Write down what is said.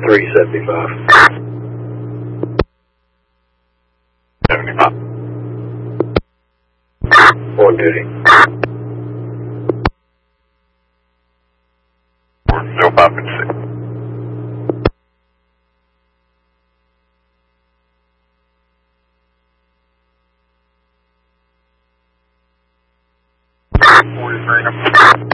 375. 75. On duty. 405 and 6. Forty-three.